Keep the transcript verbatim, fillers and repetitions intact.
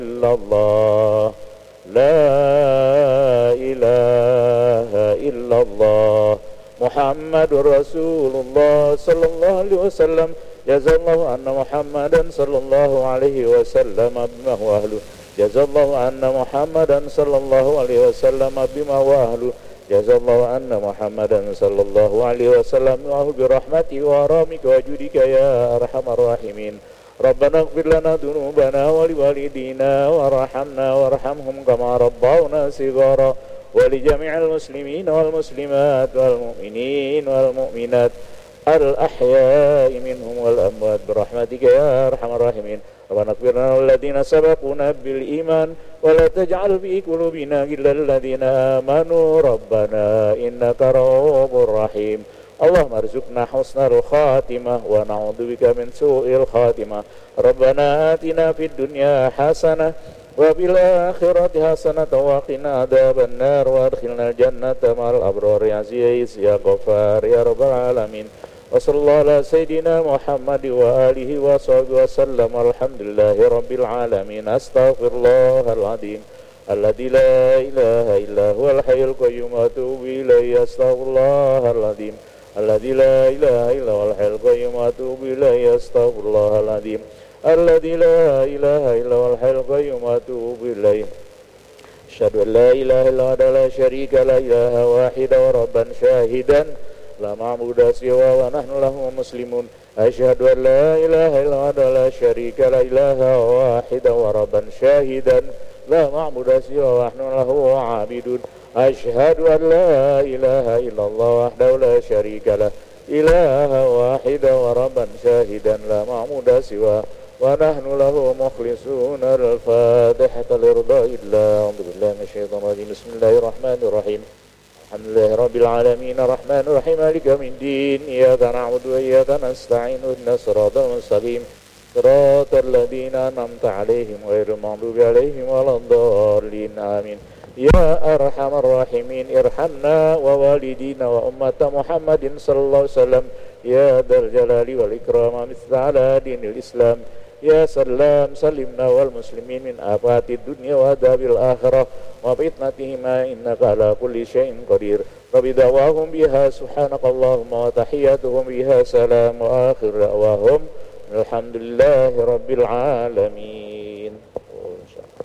إلا الله لا إله إلا الله محمد رسول الله صلى الله عليه وسلم جزا الله أن محمدا صلى الله عليه وسلم بما هو أهله جزا الله أن محمدا صلى الله عليه وسلم بما هو أهله جزا الله أن محمدا صلى الله عليه وسلم بما برحمتك وكرمك وجودك يا أرحم الراحمين ربنا اغفر لنا ذنوبنا ولوالدينا وارحمنا وارحمهم كما ربونا صغارا ولجميع المسلمين والمسلمات والمؤمنين والمؤمنات الأحياء منهم والأموات برحمتك يا أرحم الراحمين ربنا اغفر لنا الذين سبقونا بالإيمان ولا تجعل في قلوبنا غلا للذين آمنوا ربنا إنك رؤوف رحيم اللهم ارزقنا حسن الخاتمة ونعوذ بك من سوء الخاتمة ربنا آتنا في الدنيا حسنة وفي الآخرة حسنة وقنا عذاب النار وادخلنا الجنة مع الأبرار يا عزيز يا غفار يا رب العالمين وصلى الله على سيدنا محمد وآله وصحبه وسلم الحمد لله رب العالمين أستغفر الله العظيم الذي لا إله إلا هو الحي القيوم وأتوب إليه أستغفر الله العظيم الذي لا إله إلا هو الحي القيوم وأتوب إليه أستغفر الله العظيم الذي لا إله إلا هو الحي القيوم وأتوب إليه أشهد أن لا إله إلا الله لا شريك له إله واحد وربا شاهدا لا معبود سواه ونحن له مسلمون أشهد أن لا إله إلا الله لا شريك له إله واحد وربا شاهدا لا معبود سواه ونحن له عابدون أشهد أن لا إله إلا الله وحده لا شريك له إله واحد وربا شاهدا لا معبود سواه ونحن له مخلصون الفاتحة لرضا الله أعوذ بالله من الشيطان الرجيم بسم الله الرحمن الرحيم الحمد لله رب العالمين الرحمن الرحيم مالك يوم الدين إياك نعبد وإياك نستعين اهدنا الصراط المستقيم صراط الذين أنعمت عليهم غير المغضوب عليهم ولا الضالين آمين يا أرحم الراحمين ارحمنا ووالدينا وأمة محمد صلى الله عليه وسلم يا ذا الجلال والإكرام مثل على دين الإسلام يا سلام سلمنا والمسلمين من آفات الدنيا وعذاب الآخرة وفتنتهما إنك على كل شيء قدير رب دعواهم بها سبحانك اللهم وتحياتهم بها سلام وآخر دعواهم الحمد لله رب العالمين.